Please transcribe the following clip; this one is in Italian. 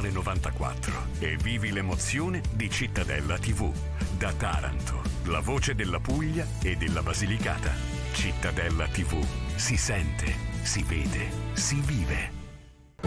Canale 94 e vivi l'emozione di Cittadella TV. Da Taranto, la voce della Puglia e della Basilicata. Cittadella TV. Si sente, si vede, si vive.